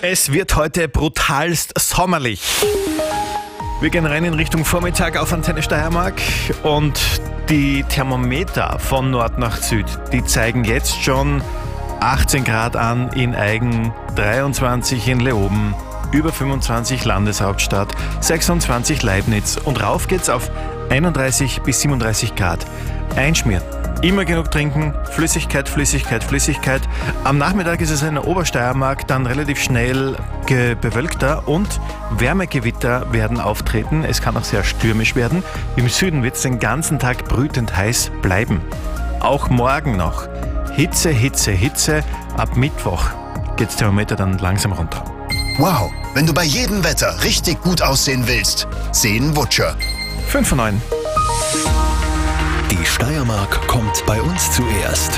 Es wird heute brutalst sommerlich. Wir gehen rein in Richtung Vormittag auf Antenne Steiermark und die Thermometer von Nord nach Süd, die zeigen jetzt schon 18 Grad an in Aigen, 23 in Leoben, über 25 Landeshauptstadt, 26 Leibniz und rauf geht's auf 31 bis 37 Grad. Einschmieren. Immer genug trinken, Flüssigkeit. Am Nachmittag ist es in der Obersteiermark dann relativ schnell bewölkter und Wärmegewitter werden auftreten. Es kann auch sehr stürmisch werden. Im Süden wird es den ganzen Tag brütend heiß bleiben. Auch morgen noch. Hitze. Ab Mittwoch geht das Thermometer dann langsam runter. Wow, wenn du bei jedem Wetter richtig gut aussehen willst, sehen Wutscher. 5 von 9. Die Steiermark kommt bei uns zuerst.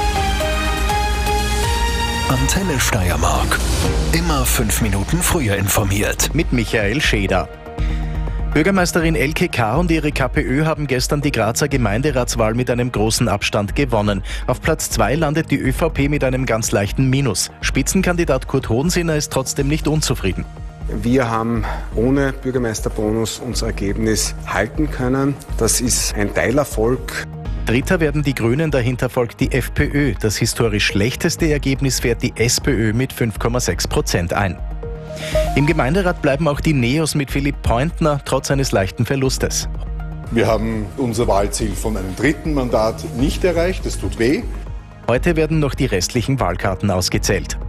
Antenne Steiermark. Immer 5 Minuten früher informiert. Mit Michael Scheder. Bürgermeisterin Elke K. und ihre KPÖ haben gestern die Grazer Gemeinderatswahl mit einem großen Abstand gewonnen. Auf Platz 2 landet die ÖVP mit einem ganz leichten Minus. Spitzenkandidat Kurt Hohensinner ist trotzdem nicht unzufrieden. Wir haben ohne Bürgermeisterbonus unser Ergebnis halten können. Das ist ein Teilerfolg. Dritter werden die Grünen, dahinter folgt die FPÖ. Das historisch schlechteste Ergebnis fährt die SPÖ mit 5,6% ein. Im Gemeinderat bleiben auch die Neos mit Philipp Pointner trotz eines leichten Verlustes. Wir haben unser Wahlziel von einem dritten Mandat nicht erreicht. Das tut weh. Heute werden noch die restlichen Wahlkarten ausgezählt.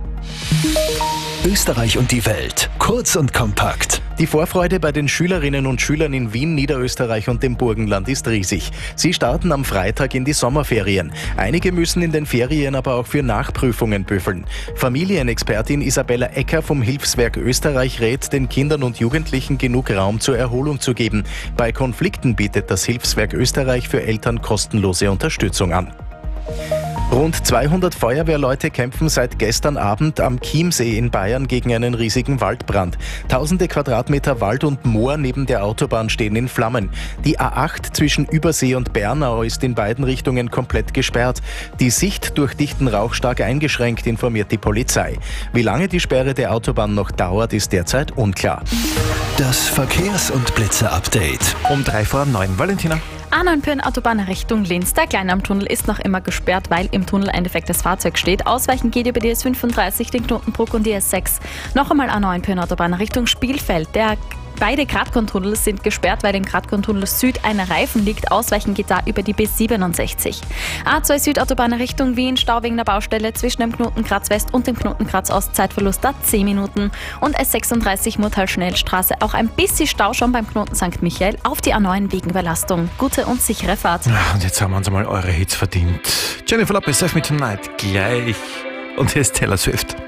Österreich und die Welt. Kurz und kompakt. Die Vorfreude bei den Schülerinnen und Schülern in Wien, Niederösterreich und dem Burgenland ist riesig. Sie starten am Freitag in die Sommerferien. Einige müssen in den Ferien aber auch für Nachprüfungen büffeln. Familienexpertin Isabella Ecker vom Hilfswerk Österreich rät, den Kindern und Jugendlichen genug Raum zur Erholung zu geben. Bei Konflikten bietet das Hilfswerk Österreich für Eltern kostenlose Unterstützung an. Rund 200 Feuerwehrleute kämpfen seit gestern Abend am Chiemsee in Bayern gegen einen riesigen Waldbrand. Tausende Quadratmeter Wald und Moor neben der Autobahn stehen in Flammen. Die A8 zwischen Übersee und Bernau ist in beiden Richtungen komplett gesperrt. Die Sicht durch dichten Rauch stark eingeschränkt, informiert die Polizei. Wie lange die Sperre der Autobahn noch dauert, ist derzeit unklar. Das Verkehrs- und Blitze-Update. Um 3 vor 9. Valentina. A9 Pirn Autobahn Richtung Linz. Der Kleinamtunnel ist noch immer gesperrt, weil im Tunnel ein defektes Fahrzeug steht. Ausweichen geht über die S35, den Knotenbruck und die S6. Noch einmal A9 Pirn Autobahn Richtung Spielfeld. Beide Gradkontunnels sind gesperrt, weil im Gradkontunnel Süd ein Reifen liegt. Ausweichen geht da über die B67. A2 Südautobahn Richtung Wien, Stau wegen der Baustelle zwischen dem Knotenkratz West und dem Knotenkratz Ost, Zeitverlust da 10 Minuten. Und S36 Murtal-Schnellstraße, auch ein bisschen Stau schon beim Knoten St. Michael auf die A9 wegen Überlastung. Gute und sichere Fahrt. Ja, und jetzt haben wir uns einmal eure Hits verdient. Jennifer Lopez, Save Me Tonight, gleich. Und hier ist Taylor Swift.